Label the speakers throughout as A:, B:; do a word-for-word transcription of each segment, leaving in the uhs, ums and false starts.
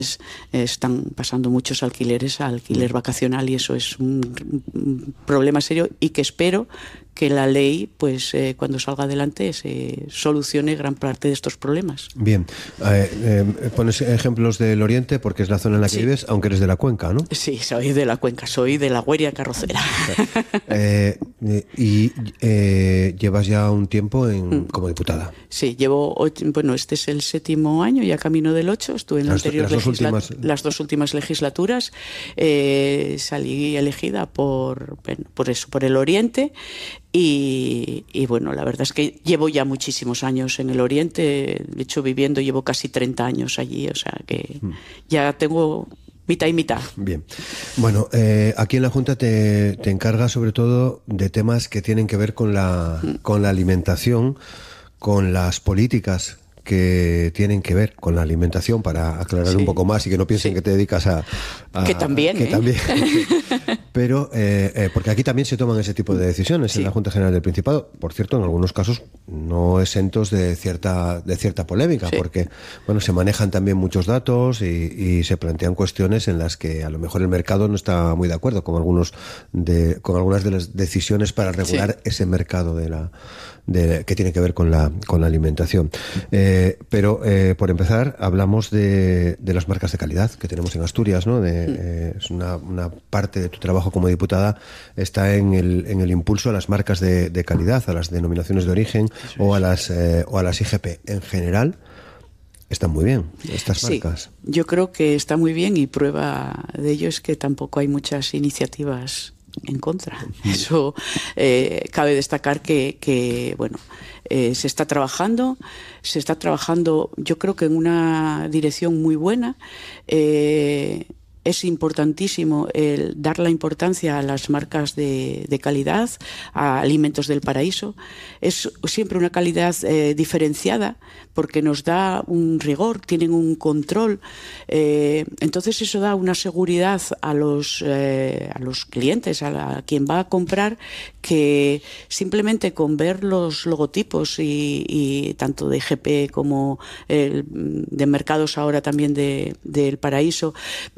A: están pasando muchos alquileres a alquiler vacacional y eso es un, un problema serio y que espero que la ley, pues eh, cuando salga adelante, se solucione gran parte de estos problemas.
B: Bien, eh, eh, pones ejemplos del Oriente porque es la zona en la que sí. vives, aunque eres de la Cuenca, ¿no?
A: Sí, soy de la Cuenca, soy de la Güeria Carrocera.
B: Eh, y eh, llevas ya un tiempo en, como diputada.
A: Sí, llevo, bueno, este es el séptimo año, ya camino del ocho, estuve en las, anterior las, dos últimas... las dos últimas legislaturas, eh, salí elegida por, bueno, por eso, por el Oriente. Y, y bueno, la verdad es que llevo ya muchísimos años en el Oriente, de hecho viviendo llevo casi treinta años allí, o sea que mm. ya tengo mitad y mitad.
B: Bien, bueno, eh, aquí en la Junta te, te encargas sobre todo de temas que tienen que ver con la, mm. con la alimentación, con las políticas que tienen que ver con la alimentación, para aclarar sí. un poco más y que no piensen sí. que te dedicas a... a
A: que también,
B: que
A: ¿eh?
B: también pero, eh, eh, porque aquí también se toman ese tipo de decisiones sí. en la Junta General del Principado, por cierto, en algunos casos no exentos de cierta de cierta polémica, sí. porque, bueno, se manejan también muchos datos y, y se plantean cuestiones en las que a lo mejor el mercado no está muy de acuerdo con algunos de, con algunas de las decisiones para regular sí. ese mercado de la De, que tiene que ver con la, con la alimentación. Eh, pero, eh, por empezar, hablamos de, de las marcas de calidad que tenemos en Asturias, ¿no? De, eh, es una, una parte de tu trabajo como diputada está en el, en el impulso a las marcas de, de calidad, a las denominaciones de origen o a las, eh, o a las I G P. En general, están muy bien estas marcas.
A: Sí, yo creo que está muy bien y prueba de ello es que tampoco hay muchas iniciativas en contra. Eso eh, cabe destacar que, que bueno, eh, se está trabajando, se está trabajando, yo creo que en una dirección muy buena. Eh, es importantísimo el dar la importancia a las marcas de, de calidad, a Alimentos del Paraíso. Es siempre una calidad eh, diferenciada porque nos da un rigor, tienen un control. Eh, entonces eso da una seguridad a los, eh, a los clientes, a, la, a quien va a comprar, que simplemente con ver los logotipos y, y tanto de I G P como el, de Mercados ahora también de, del Paraíso,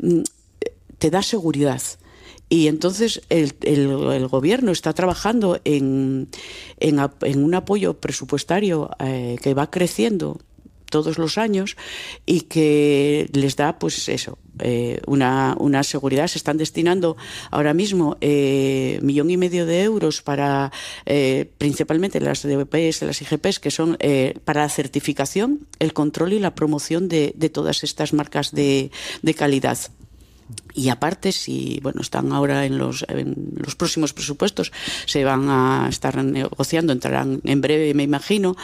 A: te da seguridad. Y entonces el, el, el gobierno está trabajando en, en, en un apoyo presupuestario eh, que va creciendo todos los años y que les da, pues eso, eh, una, una seguridad. Se están destinando ahora mismo eh, millón y medio de euros para eh, principalmente las D V Ps, las I G Ps, que son eh, para la certificación, el control y la promoción de, de todas estas marcas de, de calidad. Y aparte, si bueno, están ahora en los, en los próximos presupuestos, se van a estar negociando, entrarán en breve, me imagino,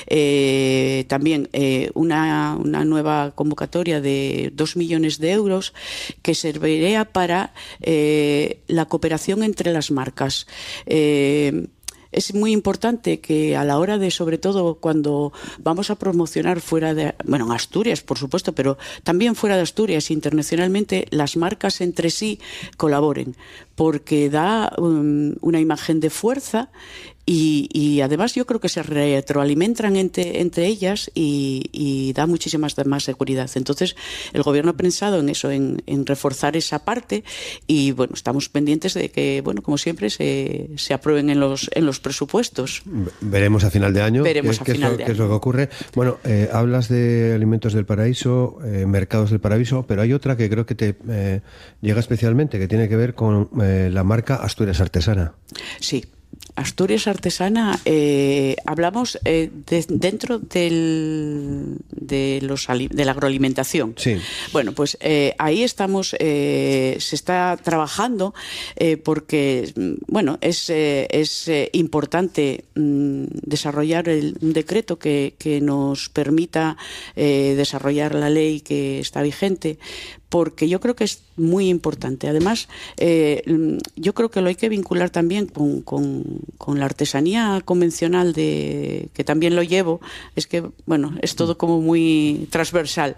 A: eh, también eh, una, una nueva convocatoria de dos millones de euros que serviría para eh, la cooperación entre las marcas. Eh, Es muy importante que a la hora de, sobre todo cuando vamos a promocionar fuera de, bueno, en Asturias, por supuesto, pero también fuera de Asturias, internacionalmente, las marcas entre sí colaboren, porque da um, una imagen de fuerza y, y además yo creo que se retroalimentan entre, entre ellas y, y da muchísima más seguridad. Entonces el gobierno ha pensado en eso, en, en reforzar esa parte y bueno, estamos pendientes de que, bueno, como siempre, se, se aprueben en los, en los presupuestos.
B: Veremos a final de año,
A: Veremos
B: qué,
A: a
B: qué,
A: final
B: es lo,
A: de
B: qué
A: año.
B: es lo que ocurre. Bueno, eh, hablas de Alimentos del Paraíso, eh, Mercados del Paraíso, pero hay otra que creo que te eh, llega especialmente, que tiene que ver con eh, la marca Asturias Artesana.
A: Sí. Asturias Artesana, eh, hablamos eh, de, dentro del, de, los, de la agroalimentación.
B: Sí.
A: Bueno, pues eh, ahí estamos, eh, se está trabajando eh, porque, bueno, es, eh, es eh, importante mm, desarrollar el, un decreto que, que nos permita eh, desarrollar la ley que está vigente, porque yo creo que es muy importante. Además, eh, yo creo que lo hay que vincular también con, con, con la artesanía convencional, de que también lo llevo. Es que, bueno, es todo como muy transversal,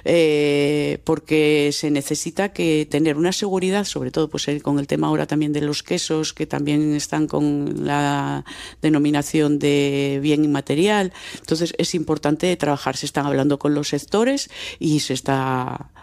A: eh, porque se necesita que tener una seguridad, sobre todo pues con el tema ahora también de los quesos, que también están con la denominación de bien inmaterial. Entonces, es importante trabajar. Se están hablando con los sectores y se está